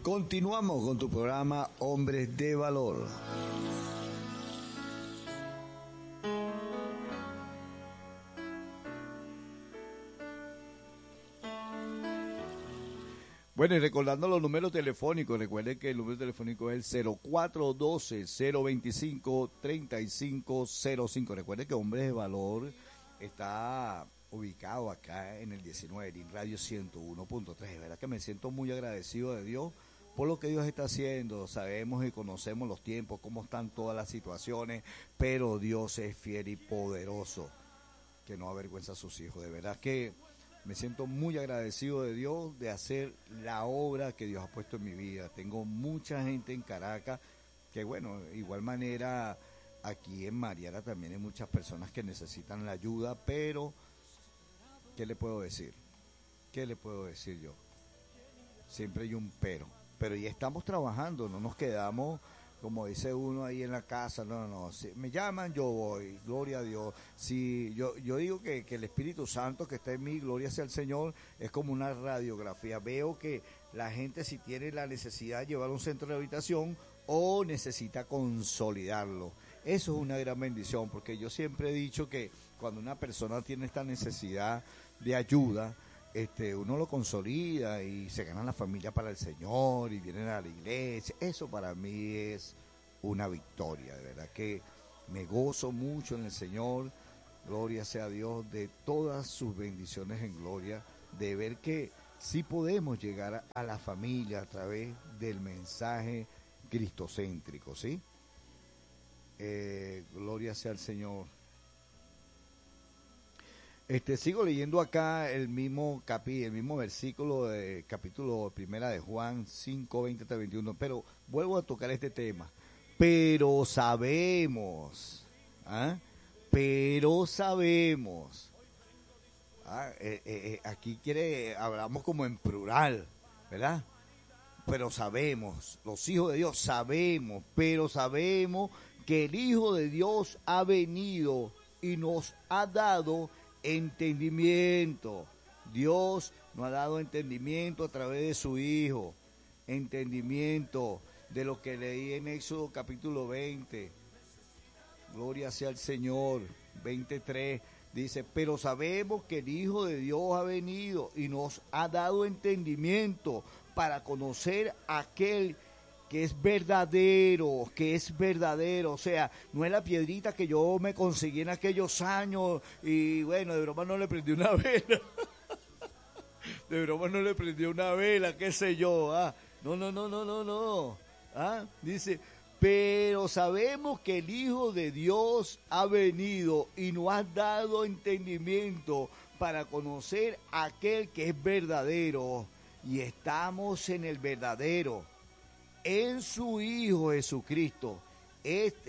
Continuamos con tu programa Hombres de Valor. Bueno, y recordando los números telefónicos, recuerden que el número telefónico es el 0412-025-3505. Recuerden que Hombres de Valor está ubicado acá en el 19, en Radio 101.3. De verdad que me siento muy agradecido de Dios por lo que Dios está haciendo. Sabemos y conocemos los tiempos, cómo están todas las situaciones, pero Dios es fiel y poderoso, que no avergüenza a sus hijos. De verdad que me siento muy agradecido de Dios de hacer la obra que Dios ha puesto en mi vida. Tengo mucha gente en Caracas que, bueno, igual manera aquí en Mariara también hay muchas personas que necesitan la ayuda, pero ¿qué le puedo decir? ¿Qué le puedo decir yo? Siempre hay un pero ya estamos trabajando, no nos quedamos como dice uno ahí en la casa, no, si me llaman yo voy, gloria a Dios. Si yo digo que el Espíritu Santo que está en mí, gloria sea al Señor, es como una radiografía. Veo que la gente si tiene la necesidad de llevar un centro de rehabilitación o necesita consolidarlo. Eso es una gran bendición, porque yo siempre he dicho que cuando una persona tiene esta necesidad de ayuda, uno lo consolida y se gana la familia para el Señor y vienen a la iglesia. Eso para mí es una victoria, de verdad que me gozo mucho en el Señor, gloria sea a Dios, de todas sus bendiciones en gloria, de ver que sí podemos llegar a la familia a través del mensaje cristocéntrico, ¿sí? Gloria sea al Señor. Sigo leyendo acá el mismo versículo de capítulo primera de Juan 5, 20-21, pero vuelvo a tocar este tema. Pero sabemos, aquí hablamos como en plural, ¿verdad? Pero sabemos, los hijos de Dios sabemos, pero sabemos que el Hijo de Dios ha venido y nos ha dado entendimiento. Dios nos ha dado entendimiento a través de su Hijo, entendimiento de lo que leí en Éxodo capítulo 20, gloria sea al Señor, 23, dice, pero sabemos que el Hijo de Dios ha venido y nos ha dado entendimiento para conocer aquel que es verdadero, o sea, no es la piedrita que yo me conseguí en aquellos años y bueno, de broma no le prendí una vela, qué sé yo, no, dice, pero sabemos que el Hijo de Dios ha venido y nos ha dado entendimiento para conocer aquel que es verdadero y estamos en el verdadero, en su Hijo Jesucristo.